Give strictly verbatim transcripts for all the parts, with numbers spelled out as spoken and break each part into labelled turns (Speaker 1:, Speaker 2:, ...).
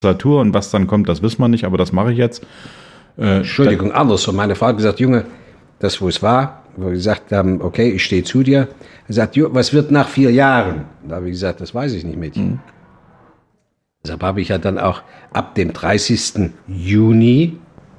Speaker 1: Legislatur und was dann kommt, das wissen wir nicht, aber das mache ich jetzt.
Speaker 2: Äh, Entschuldigung, andersrum. Meine Frau hat gesagt, Junge, das wo es war, wo wir gesagt haben, okay, ich stehe zu dir. Er sagt, was wird nach vier Jahren? Da habe ich gesagt, das weiß ich nicht, Mädchen. Mhm. Deshalb habe ich ja dann auch ab dem dreißigsten Juni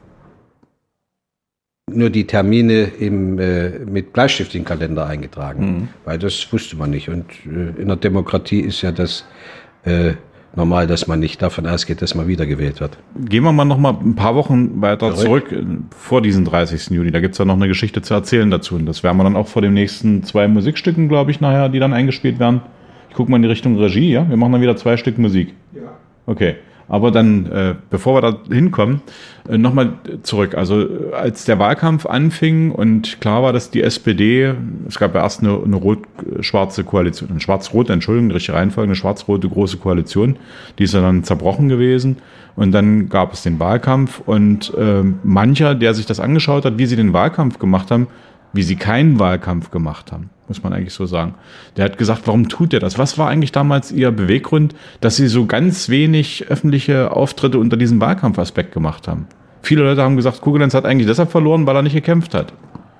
Speaker 2: nur die Termine im, äh, mit Bleistift in den Kalender eingetragen, mhm. weil das wusste man nicht. Und äh, in der Demokratie ist ja das äh, normal, dass man nicht davon ausgeht, dass man wiedergewählt wird.
Speaker 1: Gehen wir mal noch mal ein paar Wochen weiter zurück, zurück vor diesen dreißigsten Juni. Da gibt es ja noch eine Geschichte zu erzählen dazu. Und das werden wir dann auch vor den nächsten zwei Musikstücken, glaube ich, nachher, die dann eingespielt werden. Ich gucke mal in die Richtung Regie, ja? Wir machen dann wieder zwei Stück Musik. Ja. Okay. Aber dann, äh, bevor wir da hinkommen, äh, nochmal zurück. Also als der Wahlkampf anfing und klar war, dass die S P D, es gab ja erst eine, eine rot-schwarze Koalition, eine schwarz-rote, Entschuldigung, die richtige Reihenfolge, eine schwarz-rote große Koalition, die ist ja dann zerbrochen gewesen. Und dann gab es den Wahlkampf und äh, mancher, der sich das angeschaut hat, wie sie den Wahlkampf gemacht haben, wie sie keinen Wahlkampf gemacht haben, muss man eigentlich so sagen. Der hat gesagt, warum tut er das? Was war eigentlich damals ihr Beweggrund, dass sie so ganz wenig öffentliche Auftritte unter diesem Wahlkampfaspekt gemacht haben? Viele Leute haben gesagt, Kuglenz hat eigentlich deshalb verloren, weil er nicht gekämpft hat.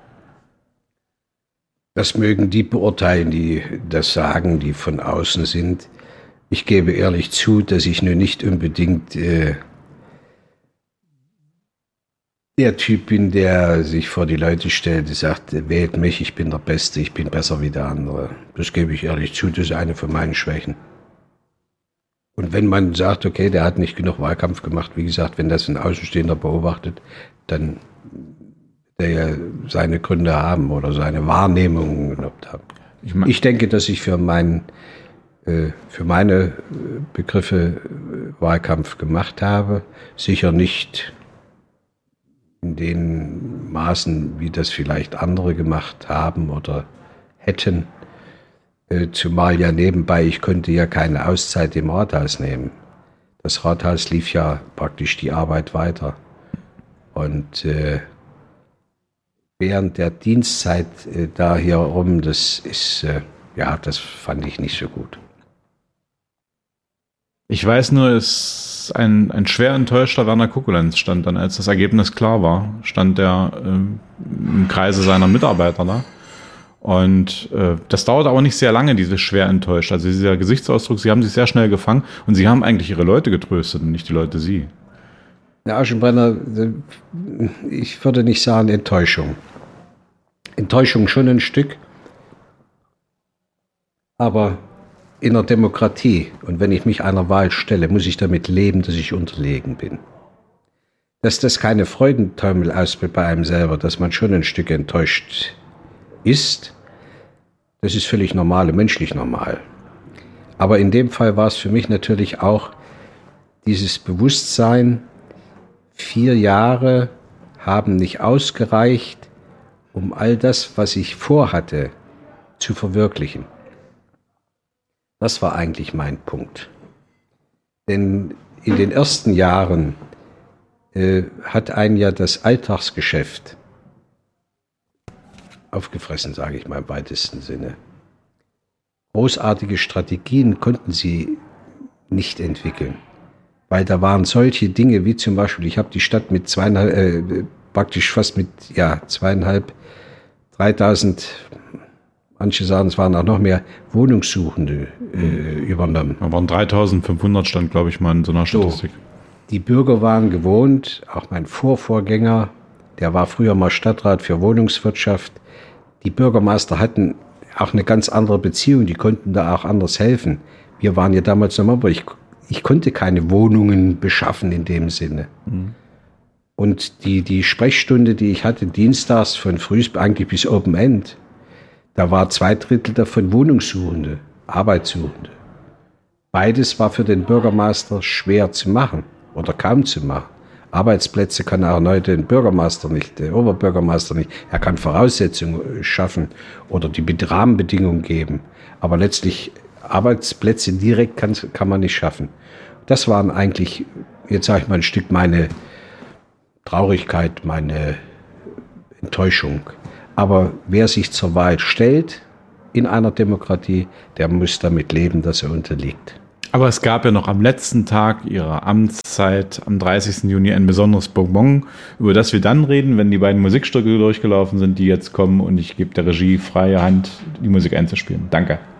Speaker 2: Das mögen die beurteilen, die das sagen, die von außen sind. Ich gebe ehrlich zu, dass ich nur nicht unbedingt äh, der Typ bin, der sich vor die Leute stellt und sagt, wählt mich, ich bin der Beste, ich bin besser wie der andere. Das gebe ich ehrlich zu, das ist eine von meinen Schwächen. Und wenn man sagt, okay, der hat nicht genug Wahlkampf gemacht, wie gesagt, wenn das ein Außenstehender beobachtet, dann der ja seine Gründe haben oder seine Wahrnehmungen gehabt haben. Ich, mein, ich denke, dass ich für, mein, äh, für meine Begriffe Wahlkampf gemacht habe, sicher nicht in den Maßen, wie das vielleicht andere gemacht haben oder hätten. Äh, zumal ja nebenbei, ich konnte ja keine Auszeit im Rathaus nehmen. Das Rathaus lief ja praktisch die Arbeit weiter. Und äh, während der Dienstzeit äh, da hier rum, das ist, äh, ja, das fand ich nicht so gut.
Speaker 1: Ich weiß nur, es ein, ein schwer enttäuschter Werner Kukkulenz stand dann, als das Ergebnis klar war, stand er äh, im Kreise seiner Mitarbeiter da. Und äh, das dauert aber nicht sehr lange, dieses schwer enttäuscht. Also dieser Gesichtsausdruck, sie haben sich sehr schnell gefangen und sie haben eigentlich ihre Leute getröstet und nicht die Leute sie.
Speaker 2: Herr Aschenbrenner, ich würde nicht sagen Enttäuschung. Enttäuschung schon ein Stück, aber in der Demokratie, und wenn ich mich einer Wahl stelle, muss ich damit leben, dass ich unterlegen bin. Dass das keine Freudentaumel ausbildet bei einem selber, dass man schon ein Stück enttäuscht ist, das ist völlig normal und menschlich normal. Aber in dem Fall war es für mich natürlich auch dieses Bewusstsein, vier Jahre haben nicht ausgereicht, um all das, was ich vorhatte, zu verwirklichen. Das war eigentlich mein Punkt. Denn in den ersten Jahren äh, hat einen ja das Alltagsgeschäft aufgefressen, sage ich mal im weitesten Sinne. Großartige Strategien konnten sie nicht entwickeln, weil da waren solche Dinge wie zum Beispiel, ich habe die Stadt mit zweieinhalb, äh, praktisch fast mit ja zweieinhalb, dreitausend, manche sagen, es waren auch noch mehr Wohnungssuchende äh, übernommen.
Speaker 1: Da waren dreitausendfünfhundert, stand glaube ich mal in so einer Statistik. So,
Speaker 2: die Bürger waren gewohnt, auch mein Vorvorgänger, der war früher mal Stadtrat für Wohnungswirtschaft. Die Bürgermeister hatten auch eine ganz andere Beziehung, die konnten da auch anders helfen. Wir waren ja damals noch mal, aber ich, ich konnte keine Wohnungen beschaffen in dem Sinne. Mhm. Und die, die Sprechstunde, die ich hatte, dienstags von früh eigentlich bis Open End, da war zwei Drittel davon Wohnungssuchende, Arbeitssuchende. Beides war für den Bürgermeister schwer zu machen oder kaum zu machen. Arbeitsplätze kann auch heute ein Bürgermeister nicht, der Oberbürgermeister nicht. Er kann Voraussetzungen schaffen oder die Rahmenbedingungen geben. Aber letztlich Arbeitsplätze direkt kann, kann man nicht schaffen. Das waren eigentlich, jetzt sage ich mal, ein Stück meine Traurigkeit, meine Enttäuschung. Aber wer sich zur Wahl stellt in einer Demokratie, der muss damit leben, dass er unterliegt.
Speaker 1: Aber es gab ja noch am letzten Tag ihrer Amtszeit, am dreißigsten Juni, ein besonderes Bonbon, über das wir dann reden, wenn die beiden Musikstücke durchgelaufen sind, die jetzt kommen. Und ich gebe der Regie freie Hand, die Musik einzuspielen. Danke.